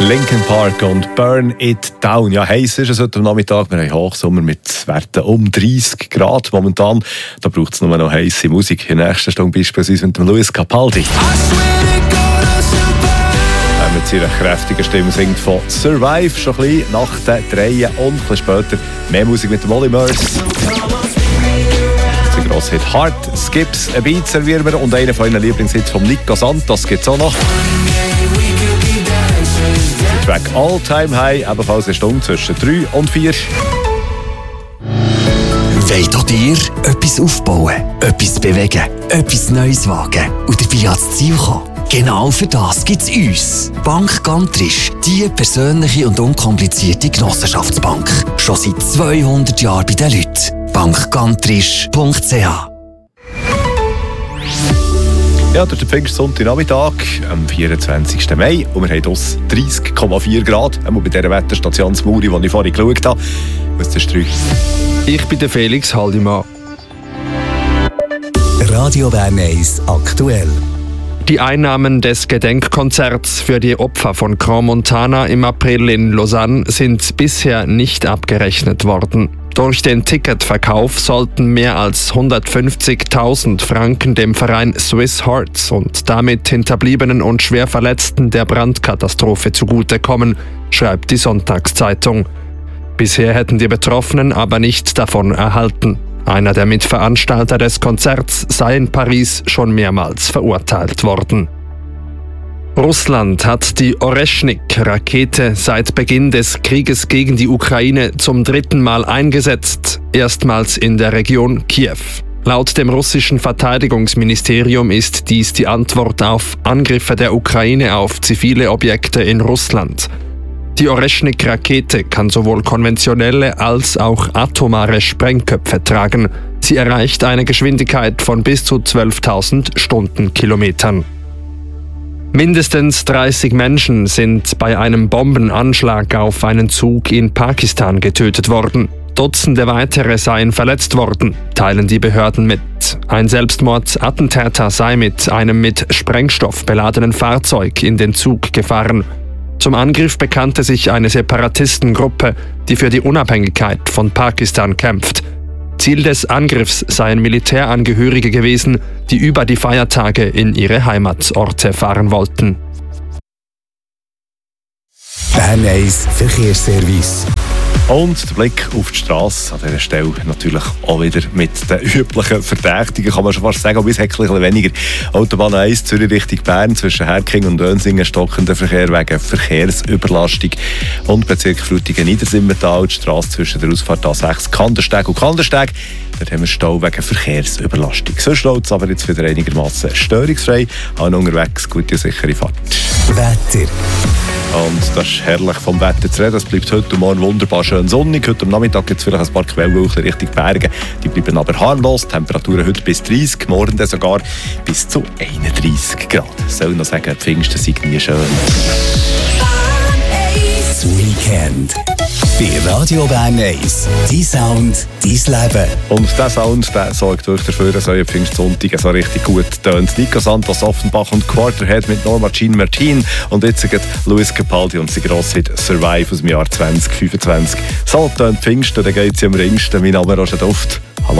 Linkin Park und Burn It Down. Ja, heiß ist es heute am Nachmittag. Wir haben Hochsommer mit Werten um 30 Grad momentan. Da braucht es nur noch heisse Musik. In der nächsten Stunde beispielsweise mit dem Luis Capaldi. Mit seiner kräftigen Stimme singt von Survive schon ein bisschen nach den Dreien und ein bisschen später mehr Musik mit dem Olly Murs. Der grosse Hit Hard Skips, ein Beat servieren wir und einen von euren Lieblingshits von Nico Santos gibt es auch noch. Der Track All Time High, ebenfalls eine Stunde zwischen 3 und 4. Wollt auch ihr etwas aufbauen, etwas bewegen, etwas Neues wagen und dabei ans Ziel kommen? Genau für das gibt es uns. Bank Gantrisch, die persönliche und unkomplizierte Genossenschaftsbank. Schon seit 200 Jahren bei den Leuten. bankgantrisch.ch. Ja, durch den Pfingstsonntag-Nachmittag am 24. Mai und wir haben uns 30,4 Grad. Einmal bei dieser Wetterstation Muri, die ich vorhin geschaut habe. Was ist das? Ich bin der Felix Haldimann. Radio Bern 1 aktuell. Die Einnahmen des Gedenkkonzerts für die Opfer von Crans-Montana im April in Lausanne sind bisher nicht abgerechnet worden. Durch den Ticketverkauf sollten mehr als 150.000 Franken dem Verein Swiss Hearts und damit Hinterbliebenen und Schwerverletzten der Brandkatastrophe zugutekommen, schreibt die Sonntagszeitung. Bisher hätten die Betroffenen aber nichts davon erhalten. Einer der Mitveranstalter des Konzerts sei in Paris schon mehrmals verurteilt worden. Russland hat die Oreschnik-Rakete seit Beginn des Krieges gegen die Ukraine zum 3. Mal eingesetzt, erstmals in der Region Kiew. Laut dem russischen Verteidigungsministerium ist dies die Antwort auf Angriffe der Ukraine auf zivile Objekte in Russland. Die Oreschnik-Rakete kann sowohl konventionelle als auch atomare Sprengköpfe tragen. Sie erreicht eine Geschwindigkeit von bis zu 12.000 Stundenkilometern. Mindestens 30 Menschen sind bei einem Bombenanschlag auf einen Zug in Pakistan getötet worden. Dutzende weitere seien verletzt worden, teilen die Behörden mit. Ein Selbstmordattentäter sei mit einem mit Sprengstoff beladenen Fahrzeug in den Zug gefahren. Zum Angriff bekannte sich eine Separatistengruppe, die für die Unabhängigkeit von Pakistan kämpft. Ziel des Angriffs seien Militärangehörige gewesen, die über die Feiertage in ihre Heimatsorte fahren wollten. Bern 1 Verkehrsservice. Und der Blick auf die Straße an dieser Stelle natürlich auch wieder mit den üblichen Verdächtigen, kann man schon fast sagen, aber es hat ein bisschen weniger. Autobahn 1, Zürich Richtung Bern, zwischen Herking und Dönsingen stockender Verkehr wegen Verkehrsüberlastung. Und Bezirk Frutigen-Niedersimmental, die Straße zwischen der Ausfahrt A6 Kandersteg und Kandersteg. Dort haben wir Stau wegen Verkehrsüberlastung. Sonst läuft es aber jetzt wieder einigermaßen störungsfrei. Auch unterwegs gute und sichere Fahrt. Wetter. Und das ist herrlich vom Wetter zu reden. Es bleibt heute und morgen wunderbar schön sonnig. Heute am Nachmittag gibt es vielleicht ein paar Quellwolken Richtung Berge. Die bleiben aber harmlos. Temperaturen heute bis 30, morgen dann sogar bis zu 31 Grad. Ich soll noch sagen, die Pfingsten sind nie schön. Das Weekend. Bei Radio Bern 1. Dein Sound, dein Leben. Und dieser Sound der sorgt wirklich dafür, dass euer Pfingstsonntag so richtig gut tönt. Nico Santos, Offenbach und Quarterhead mit Norma Jean Martin. Und jetzt geht Luis Capaldi und sein grosser Hit Survive aus dem Jahr 2025. So tönt Pfingsten, dann geht es am ringsten. Mein Name ist Roger Duft. Hallo.